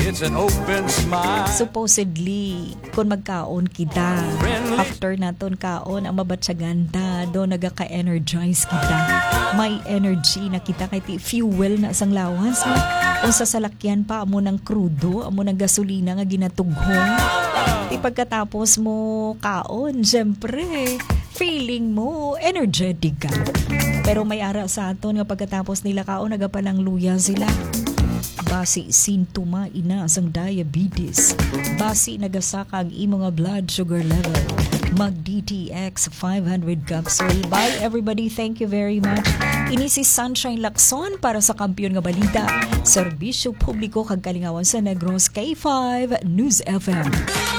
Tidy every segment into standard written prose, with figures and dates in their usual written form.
It's an open smile. Supposedly, kung magkaon kita, after naton kaon, ang mabatsaganda, do nagaka-energize kita. May energy na kita kay fuel na sang lawas. Kung sa salakyan pa, amo ng krudo, amo ng gasolina nga ginatughong. Di pagkatapos mo kaon, syempre, feeling mo energetic ka. Pero may ara sa aton nga pagkatapos nila kaon, nagapalang luya sila. Basi sintuma ina sang diabetes. Basi nagasaka ang imo nga blood sugar level. Mag DTX 500 capsule. Bye everybody, thank you very much. Ini si Sunshine Lacson para sa Kampiyon nga Balita. Serbisyo publiko kag kalingawan sa Negros K5 News FM.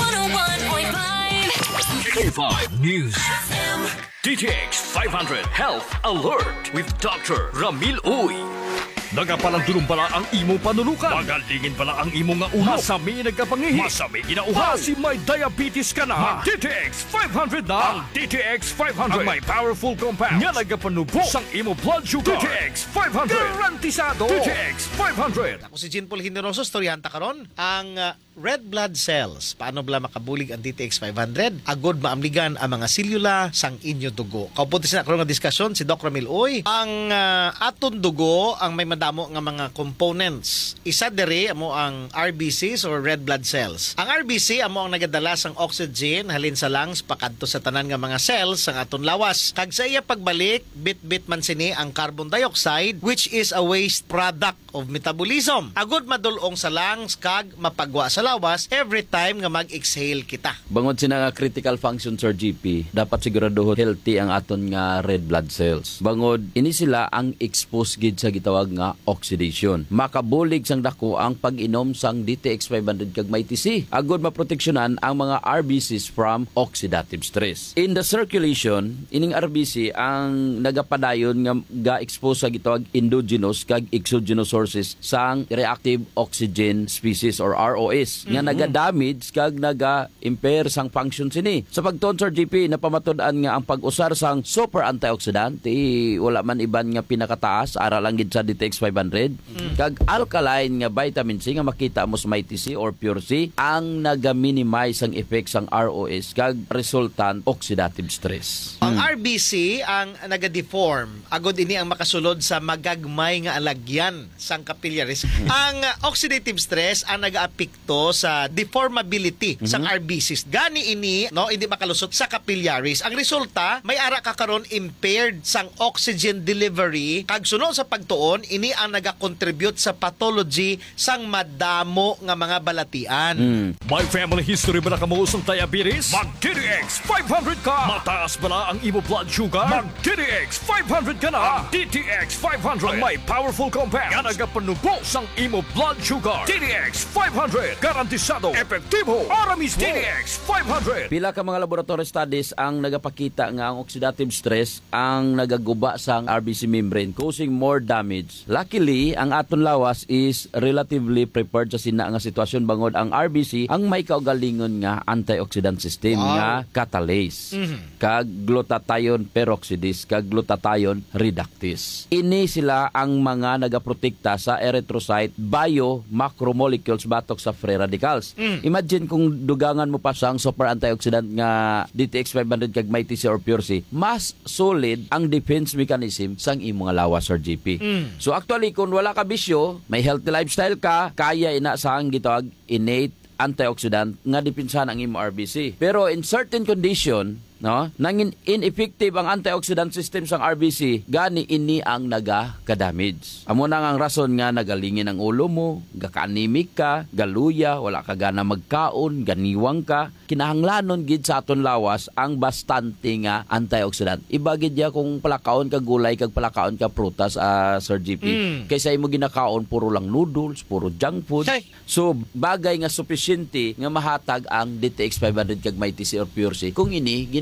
101.5 K5 News FM. DTX 500 Health Alert with Dr. Ramil Uy. Nagapalang dulumbala ang imo panulukan. Magalingin pala ang imo nga ulo. Masami nagkapangihi. Masami ginauhaw. Si may diabetes ka na. DTX 500 na. Ang DTX 500. Ang may powerful compounds. Nga nagapanubo sang imo blood sugar. DTX 500. Garantisado. DTX 500. Ako si Jean Paul Generoso, storyanta karon. Ang red blood cells, paano bala makabulig ang DTX 500? Agod maamligan ang mga selula sang inyo dugo. Kaupunti na karon nga diskusyon si Dr. Ramil Uy. Ang aton dugo, ang may madamo nga mga components. Isa diri amo ang RBCs or red blood cells. Ang RBC amo ang nagadala sang oxygen halin sa lungs pakadto sa tanan nga mga cells sang aton lawas. Kag sa iya pagbalik, bit-bit man sini ang carbon dioxide which is a waste product of metabolism. Agod madulong sa lungs kag mapagwa sa lawas every time nga mag-exhale kita. Bangod sina nga critical function Sir GP, dapat siguraduho healthy ang aton nga red blood cells. Bangod ini sila ang exposed gid sa gitawag nga oxidation. Makabulig sang dako ang pag-inom sang DTX 500 kag may TC. Agod maproteksyonan ang mga RBCs from oxidative stress. In the circulation, ining RBC ang nagapadayon nga ga-expose sa gitawag endogenous kag exogenous sources sang reactive oxygen species or ROS nga naga-damage kag naga-impair sang function sini. Sa pagtuon Sir GP, napamatud-an nga ang pag-usar sang super antioxidant wala man iban nga pinakataas ara lang gid sa DTX 500 kag alkaline nga vitamin C nga makita mo sa may TC or pure C ang naga-minimize ang effects sang ROS kag resultant oxidative stress. Ang RBC ang naga-deform. Agod ini ang makasulod sa magagmay nga alagyan sang capillaries. Ang oxidative stress ang naga-apekto sa deformability sang RBCs. Gani ini hindi makalusot sa capillaries. Ang resulta may ara ka karon impaired sang oxygen delivery kag sunod sa pagtuon ini ang naga-contribute sa pathology sang madamo nga mga balatian. May family history ba na kamuusong diabetes? Mag-DTX 500 ka! Mataas ba na ang imo blood sugar? Mag-DTX 500 ka na! DTX 500 ang may powerful compounds nga nagapanubo sang imo blood sugar. DTX 500 garantisado, epektibo, aramis DTX 500. Pila ka mga laboratory studies ang nagapakita nga ang oxidative stress ang nagaguba sang RBC membrane causing more damage. Luckily, ang aton lawas is relatively prepared sa sina nga sitwasyon bangod ang RBC ang may kaugalingon nga antioxidant system nga catalase kag glutathione peroxidase kag glutathione reductase. Ini sila ang mga nagaprotekta sa erythrocyte bio-macromolecules batok sa free radicals. Imagine kung dugangan mo pa sang super antioxidant nga DTX 500 kag may TC or pure C, mas solid ang defense mechanism sang imong lawas or GP. So actually kung wala ka bisyo, may healthy lifestyle ka, kaya ina sang gitawag innate antioxidant nga dipinsahan ang imong RBC. Pero in certain condition, nangin ineffective ang antioxidant system sang RBC, gani ini ang naga-damage. Amo na ang rason nga nagalingin ang ulo mo, gaka-anemic ka, galuya, wala ka gana magkaon, ganiwang ka. Kinahanglanon gid sa aton lawas ang bastante nga antioxidant. Iba gid ya kung palakaon ka gulay kag palakaon ka prutas Sir GP. Kaysa imo ginakaon puro lang noodles, puro junk food. So bagay nga sufficiente nga mahatag ang DTX 500 kag may TC or pure C kung ini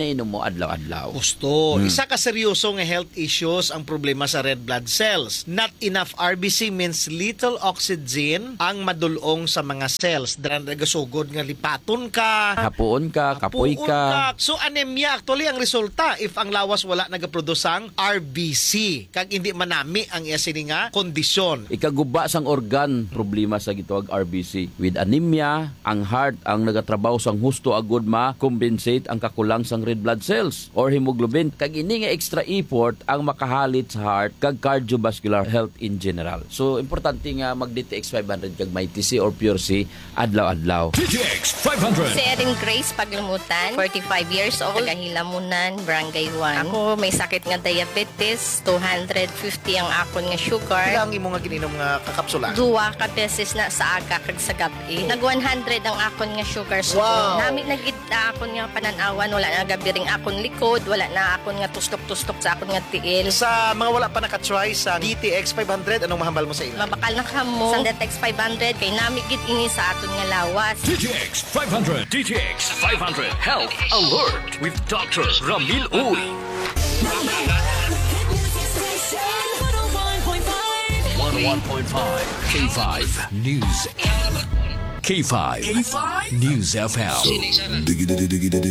ginainom mo adlaw-adlaw. Gusto. Isa ka seryoso nga health issues ang problema sa red blood cells. Not enough RBC means little oxygen ang madulong sa mga cells. Dara nagasugod nga lipaton ka, Hapuon ka, kapoy ka. So anemia actually ang resulta if ang lawas wala nagaproduce ang RBC. Kag hindi manami ang iya sini nga kondisyon. Ikaguba sang organ problema sa gituwag RBC. With anemia, ang heart ang nagatrabaho sang husto agud ma-compensate ang kakulang sang red blood cells or hemoglobin. Kag ini nga extra effort ang makahalit sa heart kag cardiovascular health in general. So importante nga mag DTX 500 kag may TC or Pure C adlaw-adlaw. DTX 500. Si Erin Grace Paglumutan, 45 years old, taga-Hilamunan, Barangay 1. Ako may sakit nga diabetes, 250 ang akon nga sugar. Ilang imo nga gininom nga kakapsula? Duwa ka beses na sa aga kag sa gabi. Nag 100 ang akon nga sugar so Wow. nami nagid akon nga pananawan, wala na gabiring akon likod, wala na akon nga tustok-tustok sa akon nga tiil. Sa mga wala pa nakatry sa DTX 500, anong mahambal mo sa ila? Mabakal na kamo sa DTX 500 kay nami gid ini sa aton nga lawas. DTX 500. DTX 500 Health Alert with Dr. Ramil Uy. 101.5 K5 News. K5 News FM.